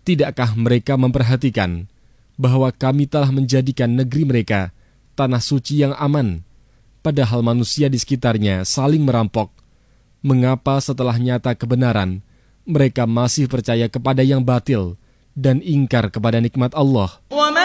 Tidakkah mereka memperhatikan bahwa kami telah menjadikan negeri mereka tanah suci yang aman, padahal manusia di sekitarnya saling merampok? Mengapa setelah nyata kebenaran, mereka masih percaya kepada yang batil dan ingkar kepada nikmat Allah?